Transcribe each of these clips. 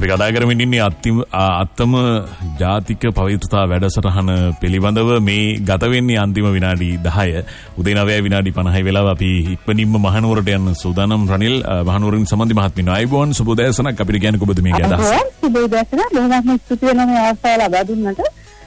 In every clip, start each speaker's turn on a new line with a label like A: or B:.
A: කතා කරමින් ඉන්නේ අත්තම ජාතික පවිත්‍රතා වැඩසටහන පිළිබඳව මේ ගත වෙන්නේ අන්තිම විනාඩි 10 උදේ 9 විනාඩි 50 වෙලාව අපි ඉක්මනින්ම මහනුවරට යන සූදානම් රනිල් මහනුවරින් සමන්ති මහත්මිය අයබෝන් සුබෝදෑසනක් අපිට කියන්නේ කොබද මේක අදහස
B: සුබෝදෑසන බොහොම ස්තුති වෙනවා මේ අවස්ථාව ලබා දුන්නට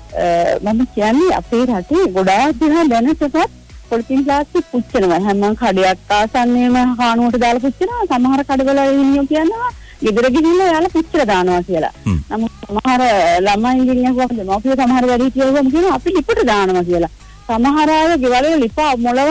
B: මම කියන්නේ අපේ රටේ ගොඩාක් දෙනා දැනටත් පොලිතින් ප්ලාස්ටික් පුච්චනවා හැම කඩයක් ආසන්නයේම කානුවට දාලා පුච්චනවා සමහර කඩවල ඉන්නේ කියනවා ගෙදර ගිහිල්ලා යාලා පුච්චලා දානවා කියලා. නමුත් සමහර ළමයින්ගෙන් අහුවම දෙමව්පියෝ සමහර වැඩි කියවම කියනවා අපි ලිපට දානවා කියලා. සමහර අය ගෙවල් වල ලිප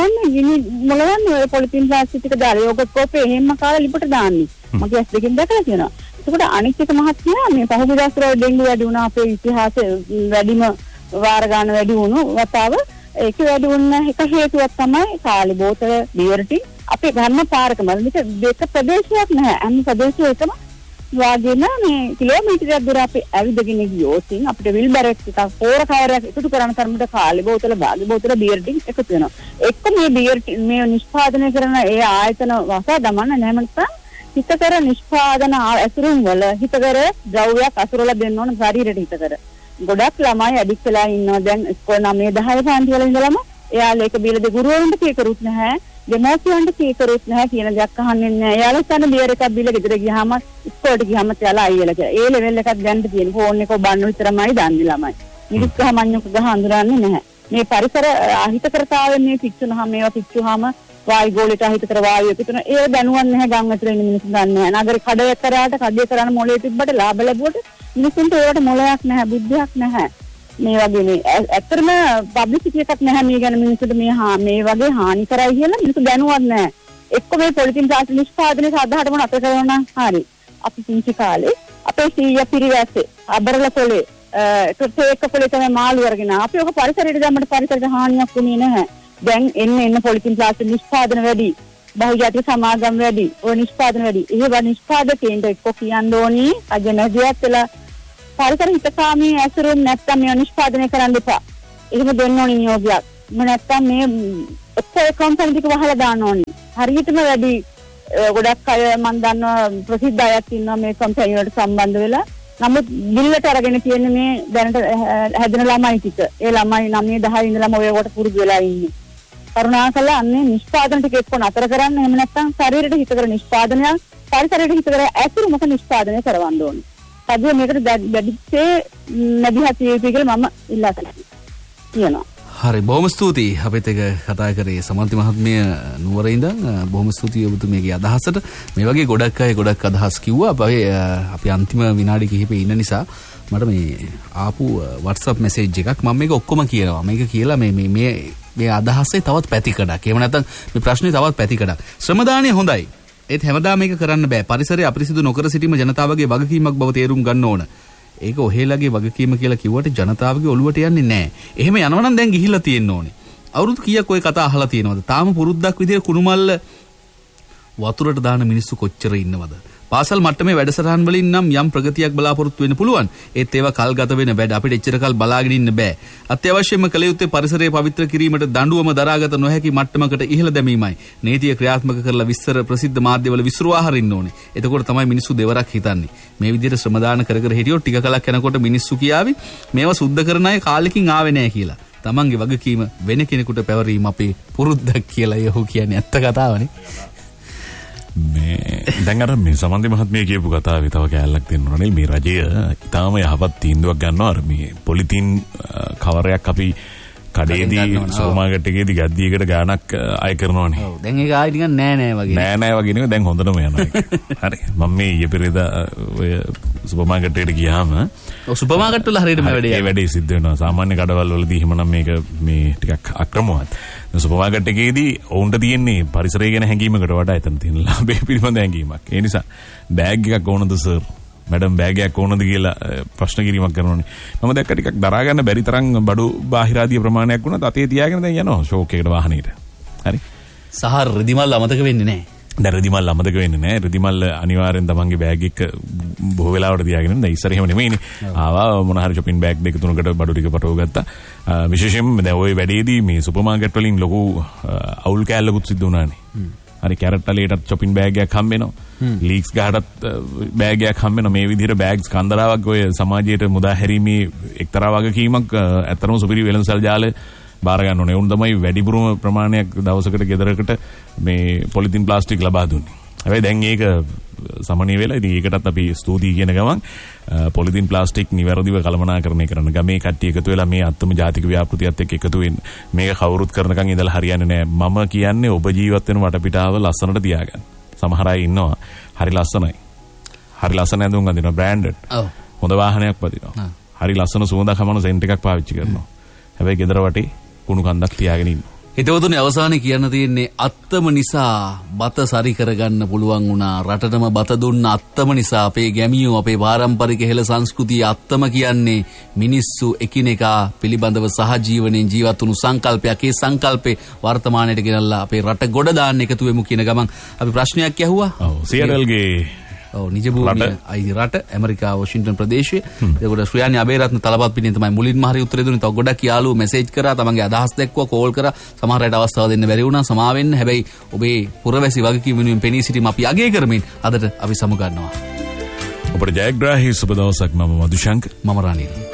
B: මොලවන්නේ ඔය පොලිතින් ප්ලාස්ටික් ටික දාලා යෝගට් කෝපේ එහෙම කාලා ලිපට දාන්නේ. මගේ ඇස් දෙකෙන් දැකලා තියෙනවා. ඒකට අනිත් එක මහත්මයා මේ පහුගිය දවස්වල ඩෙන්ගු වැඩි වුණා අපේ ඉතිහාසයේ වැඩිම වාර ගන්න වැඩි වුණු වතාව ඒක වැඩි වුණ එක හේතුවක් තමයි කාලේ බෝතල බියර්ටි අපේ ගන්න පාරකම මේක දෙක ප්‍රදේශයක් නැහැ අන්න ප්‍රදේශයකම වාගෙන මේ කිලෝමීටරයක් දුර අපි ඇවිදගෙන ගියොත් අපිට විල්බරෙක් එකක් පෝර කවරයක් එකතු කරන තරමට කාලේ බෝතල භාග්‍ය බෝතල බියර්ටි එකතු වෙනවා එක්ක මේ බියර්ටි මේ නිෂ්පාදනය කරන ඒ ආයතන වසා දමන්න නැහැ මන්ට හිතකර නිෂ්පාදන ඇසුරුම් වල හිතකර ද්‍රව්‍යයක් අසුරලා දෙන්න ඕන ශරීරයට හිතකර ගොඩක් ළමයි ඇඩික්ට් වෙලා ඉන්නවා දැන් ඉස්කෝලේ 9 10 පාන්ති වල ඉඳලම එයාලා ඒක බීලා ගුරුවරුන්ට කීකරුත් නැහැ දෙමෝපියන්ට කීකරුත් නැහැ කියන දෙයක් අහන්නේ නැහැ එයාලා තන බියර් එකක් බීලා ගෙදර ගියාම ඉස්කෝලේට ගියාම එයාලා අයියලා කියලා ඒ ලෙවල් එකක් ගන්න තියෙන ෆෝන් එක බන්න විතරමයි දන්නේ ළමයි මිනිස් ගහ මඤ්ඤුක ගහ අඳුරන්නේ නැහැ මේ පරිසර අහිතකරතාවයෙන් මේ පිච්චුනහම මේවා පිච්චුවාම වායු ගෝලයට අහිතකර වායුව පිටුන ඒ දැනුවත් නැහැ ගම් අතර ඉන්න මිනිස්සු දන්නේ නැහැ නගර කඩේ කරාට කඩේ කරන මොලේ තිබ්බට ලාභ ලැබුවට මිනිස්සුන්ට ඒකට මොලයක් නැහැ බුද්ධියක් නැහැ මේ වගේ මේ ඇත්තටම පබ්ලිසිටි එකක් නැහැ මේ ගැන මිනිස්සුන්ට මේ වගේ හානි කරයි කියලා මිනිස්සු දැනුවත් නැහැ එක්ක මේ පොලිතින් ප්ලාස්ටික් නිෂ්පාදනයේ සාධාරණ මොන අතර කරනවා හරි අපි පුංචි කාලේ අපේ සීයා පිරිවැස්සේ අබරල පොලේ ඒක පොලේ තමයි මාළු වර්ගන අපි ඔක පරිසරයට දැම්මට පරිසරයට හානියක් වුණේ නැහැ දැන් එන්න පොලිතින් ප්ලාස්ටික් නිෂ්පාදන වැඩි බහුජාතික සමාගම් වැඩි ඔය නිෂ්පාදන වැඩි ඒව නිෂ්පාදකයන්ට එක්ක කියන්න ඕනි අජනදියත් වෙලා පරිසර හිතකාමී ඇසුරුම් නැත්තම් මේ නිෂ්පාදනය කරන්න එපා එහෙම දෙන්න ඕනි නියෝගයක් මම නැත්තම් මේ ඔක්කොම කම්පැනි ටික වහලා දාන්න ඕනි හරියටම වැඩි ගොඩක් අය මම දන්නවා ප්‍රසිද්ධ අයත් ඉන්නවා මේ කම්පැනි වලට සම්බන්ධ වෙලා නමුත් බිල්ලට අරගෙන තියෙන මේ දැනට හැදෙන ළමයි ටික ඒ ළමයි 9 10 ඉඳලම ඔයවට පුරුදු වෙලා ඉන්නේ කරුණාකරලා අන්නේ නිෂ්පාදන ටික එක්ක නතර කරන්න එහෙම නැත්නම් ශරීරයට හිතකර නිෂ්පාදනයක් පරිසරයට හිතකර ඇසුරු මොක නිෂ්පාදනය කරවන්න ඕනේ. සාධුව මේකට වැඩිසේ නැදිහත් යුතුයි කියලා මම ඉල්ලා කියනවා.
C: හරි බොහොම ස්තුතියි අපිත් එක කතා කරේ සමන්ති මහත්මිය නුවර ඉඳන් බොහොම ස්තුතියි ඔබතුමියගේ අදහසට මේ වගේ ගොඩක් අය ගොඩක් අදහස් කිව්වා අපි අන්තිම විනාඩි කිහිපෙ ඉන්න නිසා මට මේ ආපු WhatsApp message එකක් මම මේක ඔක්කොම කියනවා මේක කියලා මේ අදහසේ තවත් පැතිකඩක් එහෙම නැත්නම් මේ ප්‍රශ්නේ තවත් පැතිකඩක් ශ්‍රමදානය හොඳයි ඒත් හැමදාම මේක කරන්න බෑ පරිසරය අපිරිසිදු නොකර සිටීම ජනතාවගේ වගකීමක් බව තේරුම් ගන්න ඕන ඒක ඔහෙලගේ වගකීම කියලා කිව්වට ජනතාවගේ ඔළුවට යන්නේ නැහැ එහෙම යනවා නම් දැන් ගිහිල්ලා තියෙන්න ඕනේ අවුරුදු කීයක් ඔය කතා අහලා තියෙනවද තාම පුරුද්දක් විදියට කුණුමල්ල වතුරට දාන මිනිස්සු කොච්චර ඉන්නවද පාසල් මට්ටමේ වැඩසටහන් වලින් නම් යම් ප්‍රගතියක් බලාපොරොත්තු වෙන්න පුළුවන් ඒත් ඒවා කල්ගත වෙන වැඩ අපිට එච්චර කල් බලාගෙන ඉන්න බෑ අත්‍යවශ්‍යම කළ යුත්තේ පරිසරය පවිත්‍ර කිරීමට දඬුවම දරාගත නොහැකි මට්ටමකට ඉහළ දැමීමයි නීතිය ක්‍රියාත්මක කරලා විස්තර ප්‍රසිද්ධ මාධ්‍යවල විසිරුවා හරින්න ඕනේ එතකොට තමයි මිනිස්සු දෙවරක් හිතන්නේ මේ විදිහට ශ්‍රමදාන කර හිටියොත් ටික කලක් යනකොට මිනිස්සු කියාවි මේවා සුද්ධ කරන අය කාලෙකින් ආවේ නැහැ කියලා තමන්ගේ වගකීම වෙන කෙනෙකුට පැවරීම අපේ පුරුද්දක් කියලා යහෝ කියන්නේ ඇත්ත කතාවනේ
A: මේ දැන් අර මේ සමන්ති මහත්මිය කියපු කතාවේ තව කැලලක් දෙන්නවනේ මේ රජය ඊටාම යහපත් තීන්දුවක් ගන්නවා අර මේ පොලිතින් කවරයක් අපි කඩේදී සුපර් මාකට් එකේදී ගද්දියකට ගාණක් අය කරනවනේ.
C: ඔව් දැන් ඒක ආයි නිකන් නෑ
A: වගේ නෙවෙයි දැන් හොඳටම යනවා ඒක. හරි මම මේ ඊයේ පෙරේදා ඔය සුපර් මාකට් එකට ගියාම
C: ඔව් සුපර් මාකට් වල හරියටම
A: වැඩේ සිද්ධ වෙනවා. සාමාන්‍ය කඩවල වලදී එහෙමනම් මේක මේ ටිකක් අක්‍රමවත්. සුපර් මාකට් එකේදී ඔවුන්ට තියෙන්නේ පරිසරය ගැන හැඟීමකට වඩා එතන තියෙන ලාභය පිළිබඳ හැඟීමක්. ඒ නිසා බෑග් එකක් ඕනද සර්? මැඩම් බෑග් එකක් ඕනද කියලා ප්‍රශ්න කිරීමක් කරනෝනේ. මම දැක්ක ටිකක් දරා ගන්න බැරි තරම් බඩු බාහිරාදී ප්‍රමාණයක් වුණත් අතේ තියාගෙන දැන් යනවා ෂෝක් එකකට වාහනේට. හරි.
C: සහ රිදිමල් අමතක වෙන්නේ නැහැ.
A: දැන් රිදිමල් අමතක වෙන්නේ නැහැ. රිදිමල් අනිවාර්යෙන් තමන්ගේ බෑග් එක බොහෝ වෙලාවට තියාගෙන දැන් ඉස්සර එහෙම නෙමෙයිනේ. ආවා මොන හරි shopping bag දෙක තුනකට බඩු ටික පටව ගත්තා. විශේෂයෙන්ම දැන් ওই වැඩේදී මේ සුපර් මාකට් වලින් ලොකු අවුල් කෑල්ලකුත් සිද්ධ වුණානේ. හරි කැරට් අලියටත් චොපින් බෑග් එකක් හම්බ වෙනවා. ලීක්ස් ගහටත් බෑග් එකක් හම්බ වෙනවා. මේ විදිහට බෑග්ස් කන්දරාවක් ඔය සමාජයට මුදා හැරීමේ එක්තරා වගකීමක් ඇත්තටම සුපිරි වෙළඳසල් ජාලේ බාර ගන්න ඕනේ. උන් තමයි වැඩිපුරම ප්‍රමාණයක් දවසකට ගෙදරකට මේ පොලිතින් ප්ලාස්ටික් ලබා දුන්නේ. හැබැයි දැන් ඒක සමනය වෙලා ඉතින් ඒකටත් අපි ස්තුතියි කියන ගමන් පොලිතින් ප්ලාස්ටික් නිවැරදිව කළමනාකරණය කරන ගමේ කට්ටිය එකතු වෙලා මේ අත්තම ජාතික ව්‍යාපෘතියත් එක්ක එකතු වෙන්න. මේක කවුරුත් කරනකන් ඉඳලා හරියන්නේ නැහැ. මම කියන්නේ ඔබ ජීවත් වෙන වටපිටාව ලස්සනට තියාගන්න. සමහර අය ඉන්නවා හරි ලස්සනයි. හරි ලස්සන ඇඳුම් අඳිනවා බ්‍රෑන්ඩඩ්. හොඳ වාහනයක් පදිනවා. හරි ලස්සන සුවඳක් හමන සෙන්ට් එකක් පාවිච්චි කරනවා. හැබැයි ගෙදර වටේ කුණු කන්දක් තියාගෙන ඉන්නවා.
C: හිතවතුනි අවසානයේ කියන්න තියෙන්නේ අත්තම නිසා බත සරි කරගන්න පුළුවන් වුණා. රටටම බත දුන්න අත්තම නිසා අපේ ගැමියෝ අපේ පාරම්පරික හෙළ සංස්කෘතිය අත්තම කියන්නේ මිනිස්සු එකිනෙකා පිළිබඳව සහජීවනයෙන් ජීවත් වුණු සංකල්පයක්. ඒ සංකල්පේ වර්තමානයට ගෙනල්ලා අපේ රට ගොඩ දාන්න එකතු වෙමු කියන ගමන් අපි ප්‍රශ්නයක් ඇහුවා.
A: ඔව් සියරල්ගේ
C: නිජ භූමිය අයිති රට ඇමරිකාව වොෂින්ටන් ප්‍රදේශයේ. ඒකට ශ්‍රියානි අබේරත්න තලපත් පිටින් තමයි මුලින්ම හරි උත්තර දුන්නේ. තව ගොඩක් යාළුවෝ මැසේජ් කරා, තමන්ගේ අදහස් දැක්වුවා, කෝල් කරා. සමහර අයට අවස්ථාව දෙන්න බැරි වුණා. සමා වෙන්න. හැබැයි ඔබේ පුරවැසි වගකීම් වෙනුවෙන් පෙනී සිටීම අපි අගය කරමින් අදට අපි සමු ගන්නවා.
A: ඔබට ජයග්‍රාහී සුබ දවසක්. මම මදුශංක.
C: මම රනිල්.